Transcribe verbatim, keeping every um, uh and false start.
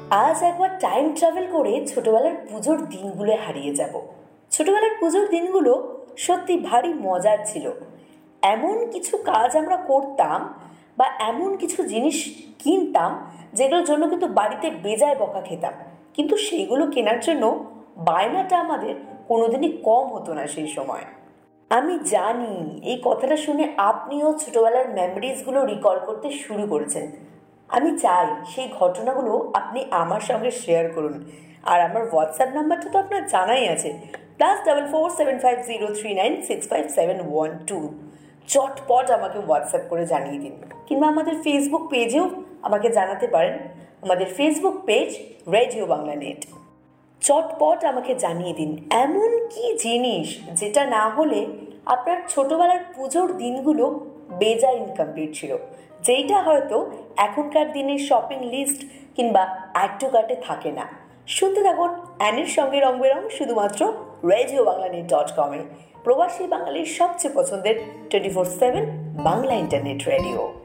আজ একবার time travel করে ছোটবেলার পুজোর দিনগুলো হারিয়ে যাব। ছোটবেলার পুজোর দিনগুলো সত্যি ভারী মজার ছিল। এমন কিছু কাজ আমরা করতাম বা এমন কিছু জিনিস কিনতাম যেগুলোর জন্য কিন্তু বাড়িতে বেজায় বকা খেতাম, কিন্তু সেইগুলো কেনার জন্য বায়নাটা আমাদের কোনোদিনই কম হতো না সেই সময়। আমি জানি এই কথাটা শুনে আপনিও ছোটবেলার মেমোরিজগুলো রিকল করতে শুরু করেছেন। আমি চাই সেই ঘটনাগুলো আপনি আমার সঙ্গে শেয়ার করুন। আর আমার হোয়াটসঅ্যাপ নাম্বারটা তো আপনার জানাই আছে, plus double four seven five zero three nine six five seven one two. চটপট আমাকে হোয়াটসঅ্যাপ করে জানিয়ে দিন, কিংবা আমাদের ফেসবুক পেজেও আমাকে জানাতে পারেন। আমাদের Facebook page radio Bangla net. চটপট আমাকে জানিয়ে দিন এমন কি জিনিস যেটা না হলে আপনার ছোটবেলার পুজোর দিনগুলো বেজা ইনকমপ্লিট ছিল, যেইটা হয়তো এখনকার দিনের শপিং লিস্ট কিংবা অ্যাড টু কার্টে থাকে না। শুনতে থাকুন অ্যানের সঙ্গে রং বেরং, শুধুমাত্র রেডিও বাংলা নেট ডট কমে, প্রবাসী বাঙালির সবচেয়ে পছন্দের twenty four seven Bangla internet radio.